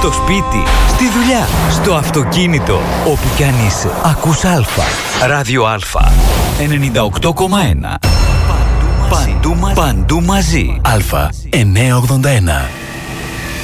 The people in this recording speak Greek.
Στο σπίτι, στη δουλειά, στο αυτοκίνητο. Όπου κι αν είσαι, ακούς Αλφα. Ράδιο Αλφα. 98,1. Παντού μαζί. Αλφα 981.